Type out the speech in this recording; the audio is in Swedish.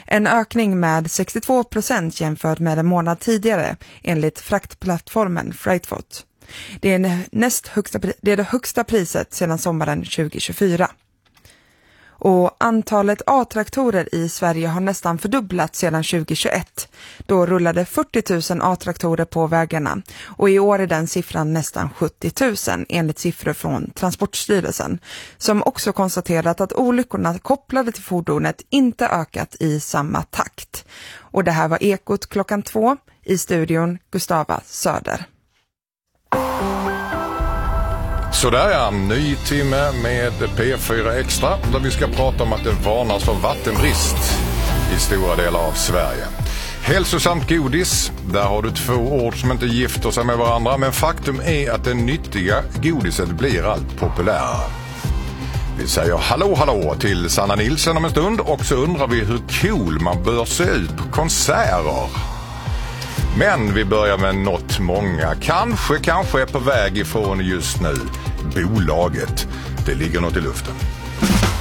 En ökning med 62% jämfört med en månad tidigare enligt fraktplattformen Freightfoot. Det är det högsta priset sedan sommaren 2024. Och antalet A-traktorer i Sverige har nästan fördubblats sedan 2021. Då rullade 40 000 A-traktorer på vägarna och i år är den siffran nästan 70 000 enligt siffror från Transportstyrelsen, som också konstaterat att olyckorna kopplade till fordonet inte ökat i samma takt. Och det här var Ekot klockan 2, i studion Gustava Söder. Så där är en ny timme med P4 Extra där vi ska prata om att det varnas för vattenbrist i stora delar av Sverige. Hälsosamt godis, där har du två ord som inte gifter sig med varandra, men faktum är att det nyttiga godiset blir allt populärare. Vi säger hallå till Sanna Nilsson om en stund och så undrar vi hur cool man bör se ut på konserter. Men vi börjar med något många kanske är på väg ifrån just nu. Bolaget. Det ligger något i luften.